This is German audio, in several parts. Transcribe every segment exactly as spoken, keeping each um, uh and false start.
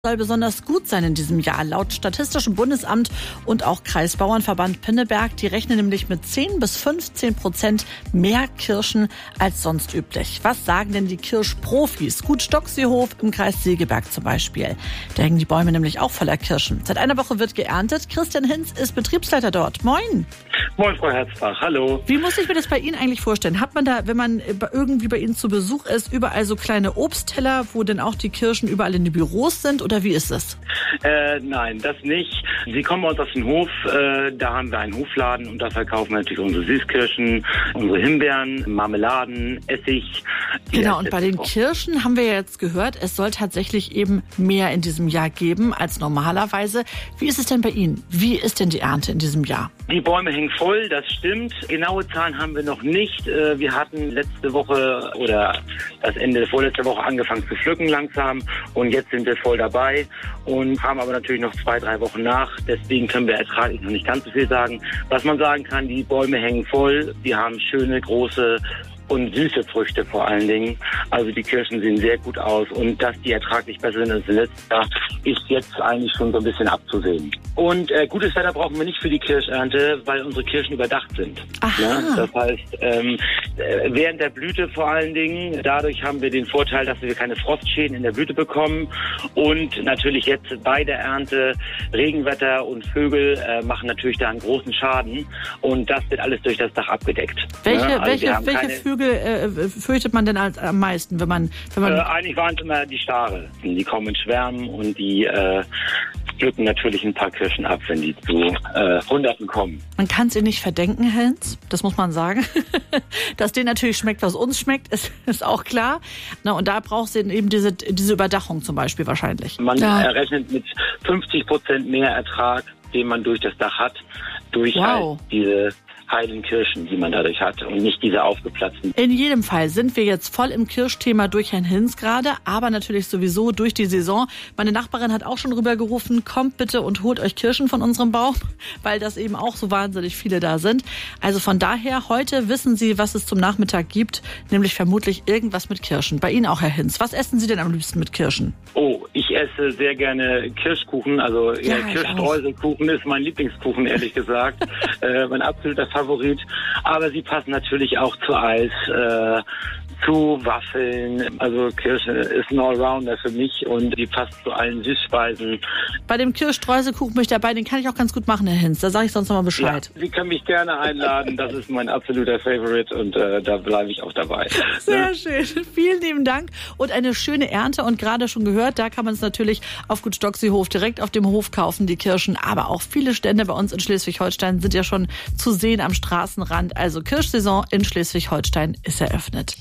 Soll besonders gut sein in diesem Jahr. Laut Statistischem Bundesamt und auch Kreisbauernverband Pinneberg, die rechnen nämlich mit zehn bis fünfzehn Prozent mehr Kirschen als sonst üblich. Was sagen denn die Kirschprofis? Gut Stockseehof im Kreis Segeberg zum Beispiel. Da hängen die Bäume nämlich auch voller Kirschen. Seit einer Woche wird geerntet. Christian Hinz ist Betriebsleiter dort. Moin. Moin, Frau Herzbach. Hallo. Wie muss ich mir das bei Ihnen eigentlich vorstellen? Hat man da, wenn man irgendwie bei Ihnen zu Besuch ist, überall so kleine Obstteller, wo denn auch die Kirschen überall in die Büros sind? Oder wie ist das? Äh, nein, das nicht. Sie kommen bei uns auf den Hof. Äh, da haben wir einen Hofladen und da verkaufen wir natürlich unsere Süßkirschen, unsere Himbeeren, Marmeladen, Essig. Genau, und bei den Kirschen haben wir ja jetzt gehört, es soll tatsächlich eben mehr in diesem Jahr geben als normalerweise. Wie ist es denn bei Ihnen? Wie ist denn die Ernte in diesem Jahr? Die Bäume hängen voll, das stimmt. Genaue Zahlen haben wir noch nicht. Wir hatten letzte Woche oder das Ende vorletzter Woche angefangen zu pflücken langsam und jetzt sind wir voll dabei und haben aber natürlich noch zwei, drei Wochen nach. Deswegen können wir ertraglich noch nicht ganz so viel sagen. Was man sagen kann, die Bäume hängen voll. Wir haben schöne, große und süße Früchte vor allen Dingen. Also die Kirschen sehen sehr gut aus und dass die ertraglich besser sind als letztes Jahr, ist jetzt eigentlich schon so ein bisschen abzusehen. Und äh, gutes Wetter brauchen wir nicht für die Kirschernte, weil unsere Kirschen überdacht sind. Ja, das heißt, ähm, während der Blüte vor allen Dingen, dadurch haben wir den Vorteil, dass wir keine Frostschäden in der Blüte bekommen und natürlich jetzt bei der Ernte Regenwetter und Vögel äh, machen natürlich da einen großen Schaden und das wird alles durch das Dach abgedeckt. Welche, ja, also welche, welche Vögel äh, fürchtet man denn als, am meisten, wenn man, wenn man äh, eigentlich waren es immer die Stare. Die kommen in Schwärmen und die äh, pflücken natürlich ein paar Kirschen ab, wenn die zu äh, Hunderten kommen. Man kann es ihnen nicht verdenken, Hinz, das muss man sagen. Dass denen natürlich schmeckt, was uns schmeckt, ist, ist auch klar. Na, und da braucht es eben diese, diese Überdachung zum Beispiel wahrscheinlich. Man ja. errechnet mit fünfzig Prozent mehr Ertrag, den man durch das Dach hat, durch wow. halt diese heilen Kirschen, die man dadurch hat und nicht diese aufgeplatzten. In jedem Fall sind wir jetzt voll im Kirschthema durch Herrn Hinz gerade, aber natürlich sowieso durch die Saison. Meine Nachbarin hat auch schon rübergerufen, kommt bitte und holt euch Kirschen von unserem Baum, weil das eben auch so wahnsinnig viele da sind. Also von daher, heute wissen Sie, was es zum Nachmittag gibt, nämlich vermutlich irgendwas mit Kirschen. Bei Ihnen auch, Herr Hinz. Was essen Sie denn am liebsten mit Kirschen? Oh, ich esse sehr gerne Kirschkuchen, also ja, Kirschstreuselkuchen ist mein Lieblingskuchen, ehrlich gesagt. äh, mein absoluter Favorit, aber sie passen natürlich auch zu Eis, äh, zu Waffeln. Also Kirsche ist ein Allrounder für mich und die passt zu allen Süßspeisen. Bei dem Kirschstreuselkuchen bin ich dabei, den kann ich auch ganz gut machen, Herr Hinz. Da sage ich sonst nochmal Bescheid. Ja, Sie können mich gerne einladen, das ist mein absoluter Favorite und äh, da bleibe ich auch dabei. Sehr ne? schön. Vielen lieben Dank und eine schöne Ernte und gerade schon gehört, da kann man es natürlich auf Gut Stockseehof direkt auf dem Hof kaufen, die Kirschen, aber auch viele Stände bei uns in Schleswig-Holstein sind ja schon zu sehen am Straßenrand. Also Kirschsaison in Schleswig-Holstein ist eröffnet.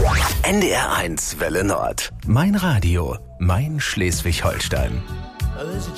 N D R eins Welle Nord. Mein Radio, mein Schleswig-Holstein.